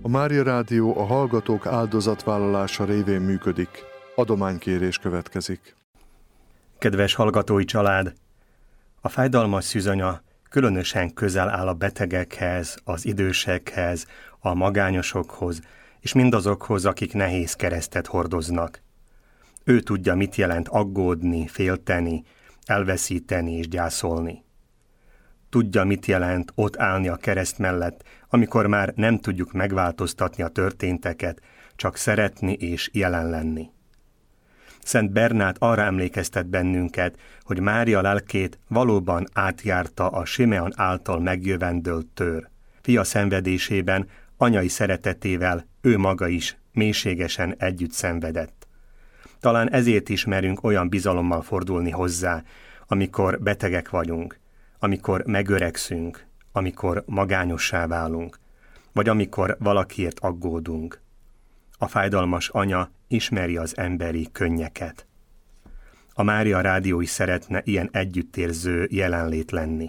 A Mária Rádió a hallgatók áldozatvállalása révén működik. Adománykérés következik. Kedves hallgatói család! A fájdalmas szűzanya különösen közel áll a betegekhez, az idősekhez, a magányosokhoz, és mindazokhoz, akik nehéz keresztet hordoznak. Ő tudja, mit jelent aggódni, félteni, elveszíteni és gyászolni. Tudja, mit jelent ott állni a kereszt mellett, amikor már nem tudjuk megváltoztatni a történteket, csak szeretni és jelen lenni. Szent Bernát arra emlékeztet bennünket, hogy Mária lelkét valóban átjárta a Simeon által megjövendölt tőr. Fia szenvedésében, anyai szeretetével ő maga is mélységesen együtt szenvedett. Talán ezért is merünk olyan bizalommal fordulni hozzá, amikor betegek vagyunk, amikor megöregszünk, amikor magányossá válunk, vagy amikor valakiért aggódunk. A fájdalmas anya ismeri az emberi könnyeket. A Mária Rádió is szeretne ilyen együttérző jelenlét lenni.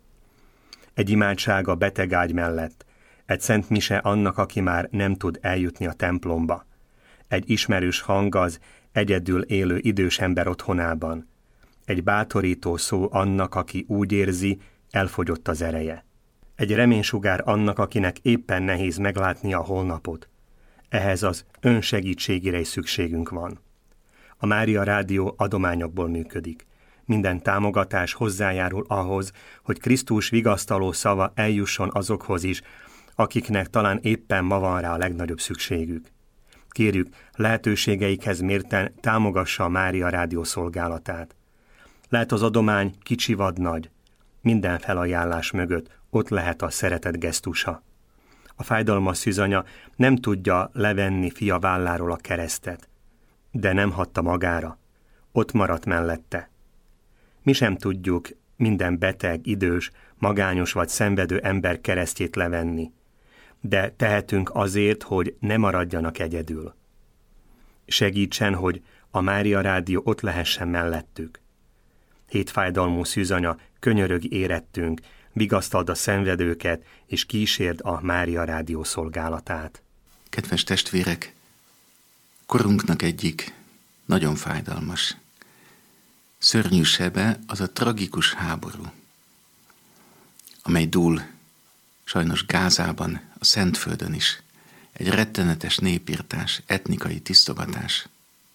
Egy imádság a betegágy mellett, egy szent mise annak, aki már nem tud eljutni a templomba, egy ismerős hang az egyedül élő idős ember otthonában, egy bátorító szó annak, aki úgy érzi, elfogyott az ereje. Egy reménysugár annak, akinek éppen nehéz meglátni a holnapot. Ehhez az önsegítségére is szükségünk van. A Mária Rádió adományokból működik. Minden támogatás hozzájárul ahhoz, hogy Krisztus vigasztaló szava eljusson azokhoz is, akiknek talán éppen ma van rá a legnagyobb szükségük. Kérjük, lehetőségeikhez mérten támogassa a Mária Rádió szolgálatát. Lehet az adomány kicsi vagy nagy, minden felajánlás mögött ott lehet a szeretet gesztusa. A fájdalmas szűzanya nem tudja levenni fia válláról a keresztet, de nem hagyta magára, ott maradt mellette. Mi sem tudjuk minden beteg, idős, magányos vagy szenvedő ember keresztjét levenni, de tehetünk azért, hogy ne maradjanak egyedül. Segítsen, hogy a Mária Rádió ott lehessen mellettük. Hétfájdalmú szűzanya, könyörög érettünk, vigasztald a szenvedőket, és kísérd a Mária Rádió szolgálatát. Kedves testvérek, korunknak egyik nagyon fájdalmas, szörnyű sebe az a tragikus háború, amely dúl sajnos Gázában, a Szentföldön is, egy rettenetes népirtás, etnikai tisztogatás.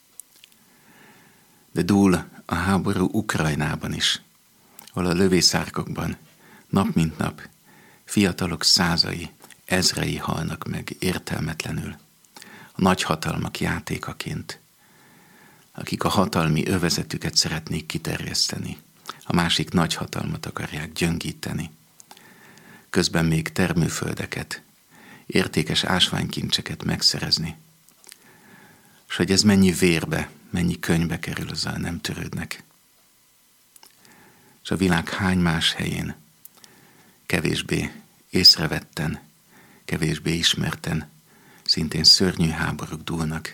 De dúl a háború Ukrajnában is, ahol a lövészárkokban nap mint nap fiatalok százai, ezrei halnak meg értelmetlenül, a nagyhatalmak játékaként, akik a hatalmi övezetüket szeretnék kiterjeszteni, a másik nagyhatalmat akarják gyöngíteni. Közben még termőföldeket, értékes ásványkincseket megszerezni. És hogy ez mennyi vérbe, mennyi könyvbe kerül, azzal nem törődnek. És a világ hány más helyén kevésbé észrevetten, kevésbé ismerten, szintén szörnyű háborúk dúlnak.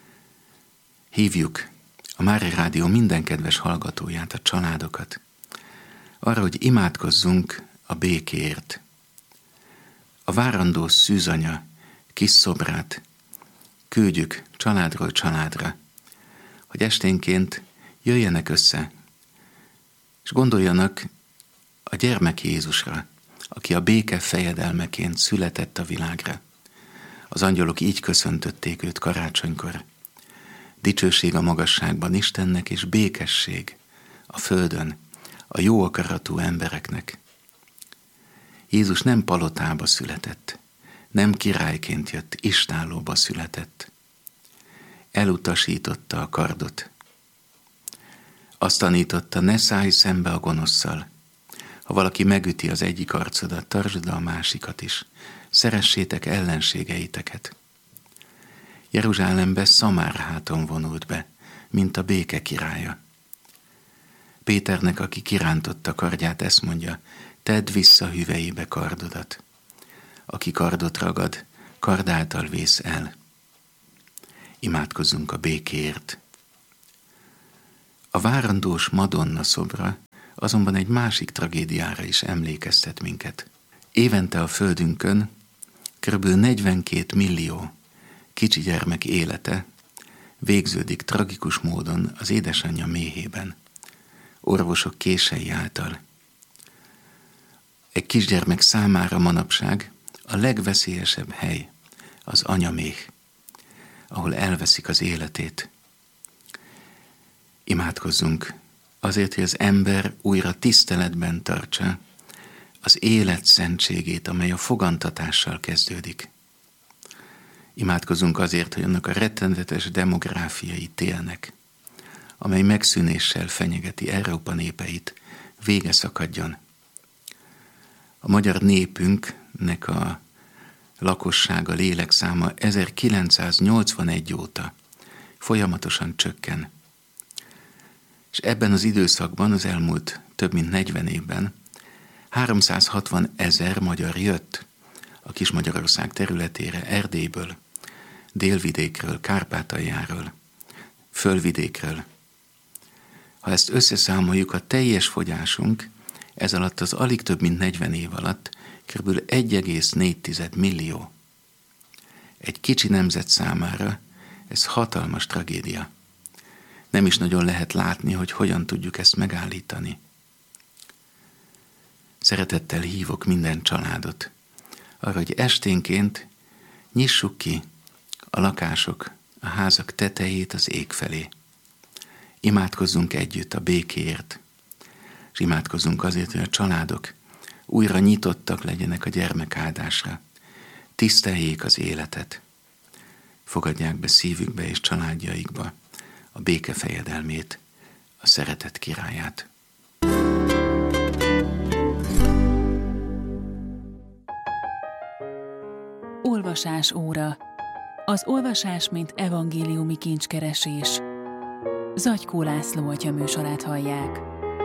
Hívjuk a Mária Rádió minden kedves hallgatóját, a családokat, arra, hogy imádkozzunk a békéért. A várandó szűzanya kis szobrát küldjük családról családra, hogy esténként jöjjenek össze, és gondoljanak a gyermek Jézusra, aki a béke fejedelmeként született a világra. Az angyalok így köszöntötték őt karácsonykor. Dicsőség a magasságban Istennek, és békesség a földön, a jó akaratú embereknek. Jézus nem palotába született, nem királyként jött, istállóba született. Elutasította a kardot. Azt tanította, ne szállj szembe a gonoszszal. Ha valaki megüti az egyik arcodat, tartsd a másikat is. Szeressétek ellenségeiteket. Jeruzsálembe Szamárháton vonult be, mint a béke királya. Péternek, aki kirántotta kardját, ezt mondja, tedd vissza hüvelyébe kardodat. Aki kardot ragad, kard által vész el. Imádkozzunk a békéért. A várandós Madonna szobra azonban egy másik tragédiára is emlékeztet minket. Évente a földünkön Körülbelül 42 millió kicsi gyermek élete végződik tragikus módon az édesanyja méhében, orvosok kései által. Egy kisgyermek számára manapság a legveszélyesebb hely az anyaméh, ahol elveszik az életét. Imádkozzunk azért, hogy az ember újra tiszteletben tartsa az élet szentségét, amely a fogantatással kezdődik. Imádkozunk azért, hogy annak a rettenetes demográfiai télnek, amely megszűnéssel fenyegeti Európa népeit, vége szakadjon. A magyar népünknek a lakossága, lélekszáma 1981 óta folyamatosan csökken. És ebben az időszakban, az elmúlt több mint 40 évben 360 000 magyar jött a Kis-Magyarország területére Erdélyből, Délvidékről, Kárpátaljáról, Fölvidékről. Ha ezt összeszámoljuk, a teljes fogyásunk ez alatt az alig több mint 40 év alatt kb. 1,4 millió. Egy kicsi nemzet számára ez hatalmas tragédia. Nem is nagyon lehet látni, hogy hogyan tudjuk ezt megállítani. Szeretettel hívok minden családot arra, hogy esténként nyissuk ki a lakások, a házak tetejét az ég felé. Imádkozzunk együtt a békéért, és imádkozzunk azért, hogy a családok újra nyitottak legyenek a gyermekáldásra, tiszteljék az életet, fogadják be szívükbe és családjaikba a béke fejedelmét, a szeretet királyát. Olvasás óra. Az olvasás, mint evangéliumi kincskeresés. Zagykó László atya műsorát hallják.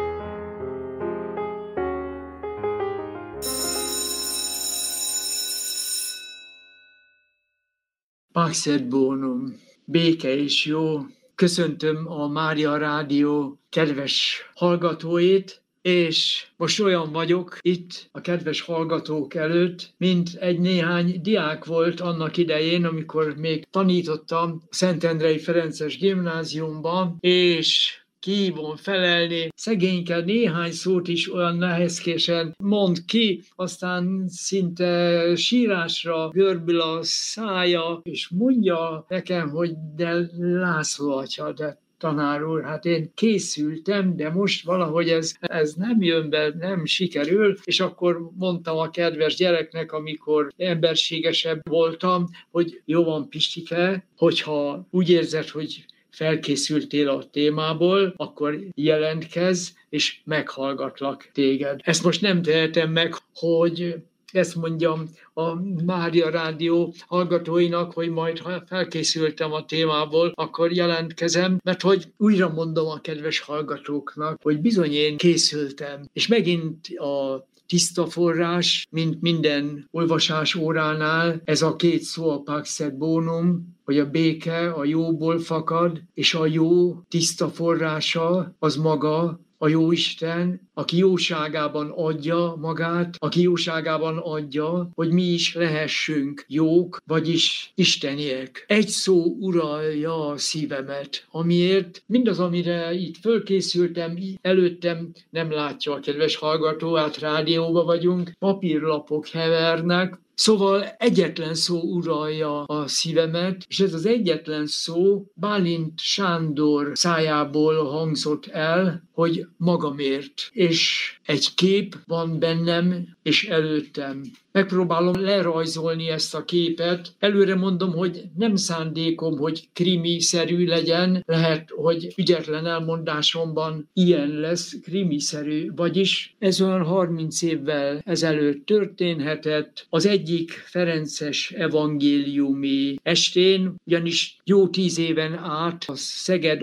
Pax et bonum, béke és jó. Köszöntöm a Mária Rádió kedves hallgatóit, és most olyan vagyok itt a kedves hallgatók előtt, mint egy néhány diák volt annak idején, amikor még tanítottam a Szentendrei Ferences Gimnáziumban, és kihívom felelni, szegényke néhány szót is olyan nehézkésen mond ki, aztán szinte sírásra görbül a szája, és mondja nekem, hogy de László atya, de tanár úr, hát én készültem, de most valahogy ez nem jön be, nem sikerül, és akkor mondtam a kedves gyereknek, amikor emberségesebb voltam, hogy jó van, Pistike, hogyha úgy érzed, hogy felkészültél a témából, akkor jelentkezz, és meghallgatlak téged. Ezt most nem tehetem meg, hogy ezt mondjam a Mária Rádió hallgatóinak, hogy majd ha felkészültem a témából, akkor jelentkezem, mert hogy újra mondom a kedves hallgatóknak, hogy bizony én készültem. És megint a tiszta forrás, mint minden olvasás óránál, ez a két szó, a pax et bonum, hogy a béke a jóból fakad, és a jó tiszta forrása az maga a Jóisten, aki jóságában adja magát, aki jóságában adja, hogy mi is lehessünk jók, vagyis isteniek. Egy szó uralja a szívemet, amiért mindaz, amire itt fölkészültem, előttem nem látja a kedves hallgató, hát rádióba vagyunk, papírlapok hevernek, szóval egyetlen szó uralja a szívemet, és ez az egyetlen szó Bálint Sándor szájából hangzott el, hogy magamért. És egy kép van bennem és előttem. Megpróbálom lerajzolni ezt a képet. Előre mondom, hogy nem szándékom, hogy krimi-szerű legyen. Lehet, hogy ügyetlen elmondásomban ilyen lesz, krimi-szerű. Vagyis ez olyan 30 évvel ezelőtt történhetett. Az egyik ferences evangéliumi estén, ugyanis jó 10 éven át a Szeged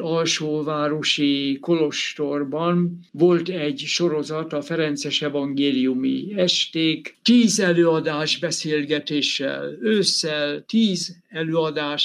alsóvárosi kolostorban volt egy sorozat, a ferences evangéliumi esték, 10 előadás beszélgetéssel, ősszel 10 előadás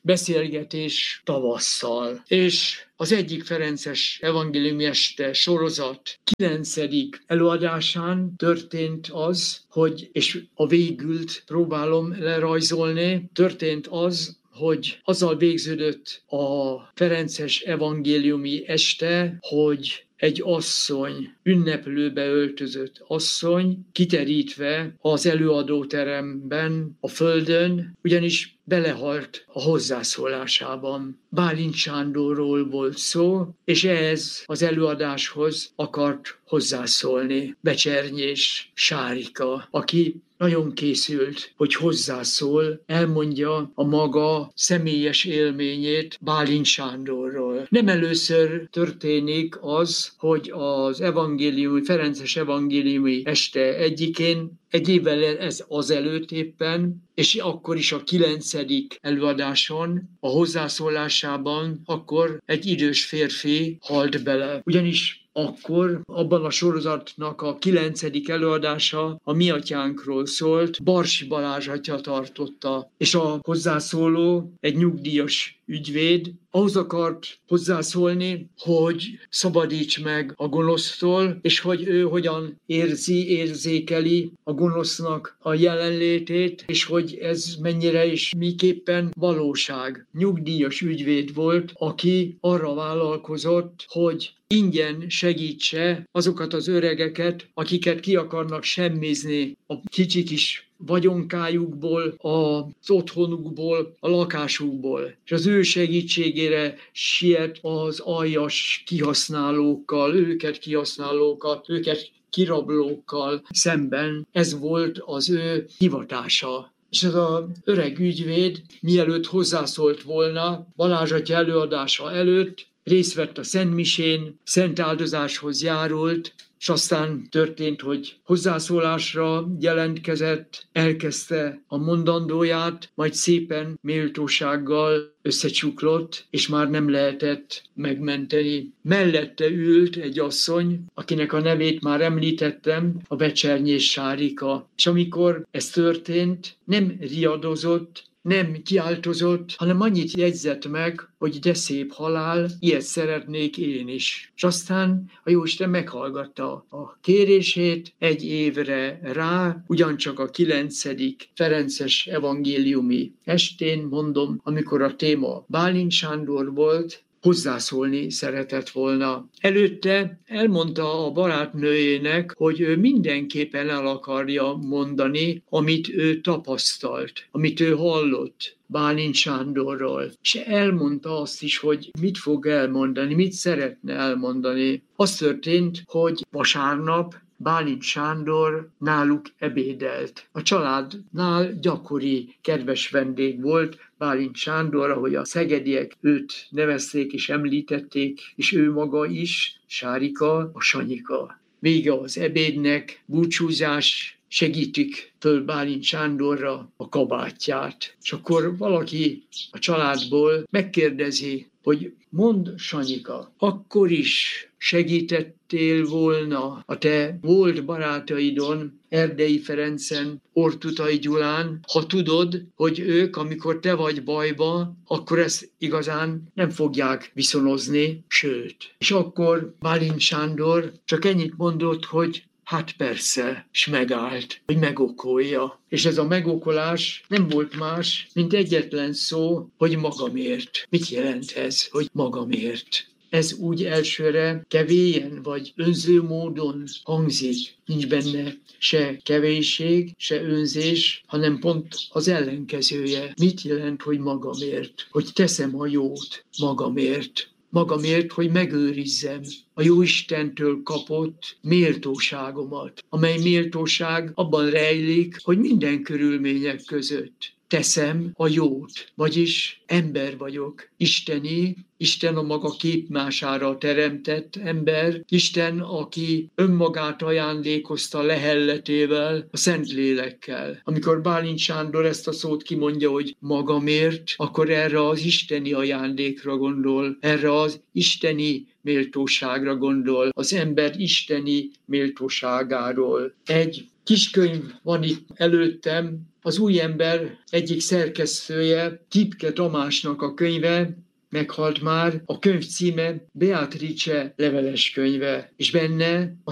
beszélgetés tavasszal. És az egyik ferences evangéliumi este sorozat 9. előadásán történt az, hogy, és a végült próbálom lerajzolni, történt az, hogy azzal végződött a ferences evangéliumi este, hogy egy asszony, ünneplőbe öltözött asszony, kiterítve az előadóteremben, a földön, ugyanis belehalt a hozzászólásában. Bálint Sándorról volt szó, és ehhez az előadáshoz akart hozzászólni Becsernyés Sárika, aki nagyon készült, hogy hozzászól, elmondja a maga személyes élményét Bálint Sándorról. Nem először történik az, hogy az evangéliumi, ferences evangéliumi este egyikén, egy évvel ez azelőtt éppen, és akkor is a 9. előadáson, a hozzászólásában, akkor egy idős férfi halt bele. Ugyanis akkor abban a sorozatnak a 9. előadása a mi atyánkról szólt, Barsi Balázs atya tartotta, és a hozzászóló egy nyugdíjas ügyvéd, ahhoz akart hozzászólni, hogy szabadíts meg a gonosztól, és hogy ő hogyan érzékeli a gonosznak a jelenlétét, és hogy ez mennyire és miképpen valóság. Nyugdíjas ügyvéd volt, aki arra vállalkozott, hogy ingyen segítse azokat az öregeket, akiket ki akarnak semmizni a kicsi kis vagyonkájukból, az otthonukból, a lakásukból. És az ő segítségére siet az aljas kihasználókkal, őket kirablókkal szemben. Ez volt az ő hivatása. És ez az öreg ügyvéd, mielőtt hozzászólt volna, Balázs atya előadása előtt, részt vett a szentmisén, szent áldozáshoz járult, és aztán történt, hogy hozzászólásra jelentkezett, elkezdte a mondandóját, majd szépen méltósággal összecsuklott, és már nem lehetett megmenteni. Mellette ült egy asszony, akinek a nevét már említettem, a Becsernyés Sárika. És amikor ez történt, nem riadozott, nem kiáltozott, hanem annyit jegyzett meg, hogy de szép halál, ilyet szeretnék én is. És aztán a Jóisten meghallgatta a kérését, egy évre rá, ugyancsak a 9. ferences evangéliumi estén, mondom, amikor a téma Bálint Sándor volt, hozzászólni szeretett volna. Előtte elmondta a barátnőjének, hogy ő mindenképpen el akarja mondani, amit ő tapasztalt, amit ő hallott Bálint Sándorról. És elmondta azt is, hogy mit fog elmondani, mit szeretne elmondani. Az történt, hogy vasárnap Bálint Sándor náluk ebédelt. A családnál gyakori kedves vendég volt Bálint Sándor, ahogy a szegediek őt nevezték és említették, és ő maga is, Sárika, a Sanyika. Vége az ebédnek, búcsúzás, segítik föl Bálint Sándorra a kabátját. És akkor valaki a családból megkérdezi, hogy mondd, Sanyika, akkor is segítettél volna a te volt barátaidon, Erdei Ferencen, Ortutai Gyulán, ha tudod, hogy ők, amikor te vagy bajba, akkor ezt igazán nem fogják viszonozni, sőt. És akkor Bálint Sándor csak ennyit mondott, hogy hát persze, és megállt, hogy megokolja. És ez a megokolás nem volt más, mint egyetlen szó, hogy magamért. Mit jelent ez, hogy magamért? Ez úgy elsőre kevélyen vagy önző módon hangzik. Nincs benne se kevésség, se önzés, hanem pont az ellenkezője. Mit jelent, hogy magamért? Hogy teszem a jót magamért. Magamért, hogy megőrizzem a Jóistentől kapott méltóságomat, amely méltóság abban rejlik, hogy minden körülmények között teszem a jót, vagyis ember vagyok, isteni, Isten a maga képmására teremtett ember, Isten, aki önmagát ajándékozta lehelletével, a Szentlélekkel. Amikor Bálint Sándor ezt a szót kimondja, hogy magamért, akkor erre az isteni ajándékra gondol, erre az isteni méltóságra gondol, az ember isteni méltóságáról. Egy kis könyv van itt előttem, az Új ember egyik szerkesztője, Kipke Tamásnak a könyve, meghalt már, a könyv címe Beatrice leveles könyve, és benne a